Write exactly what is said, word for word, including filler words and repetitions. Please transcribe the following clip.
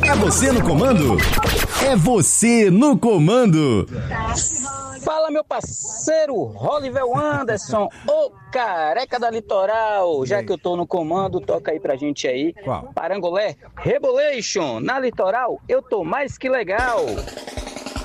É você no comando? É você no comando. Fala, meu parceiro Rolivel Anderson, o careca da Litoral. Já que eu tô no comando, toca aí pra gente aí. Qual? Parangolé Rebolation, na Litoral, eu tô mais que legal.